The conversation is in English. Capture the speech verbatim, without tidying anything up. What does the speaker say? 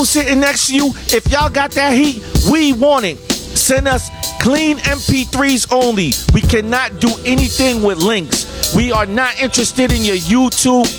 sitting next to you, if y'all got that heat, we want it. Send us clean M P threes only. We cannot do anything with links. We are not interested in your YouTube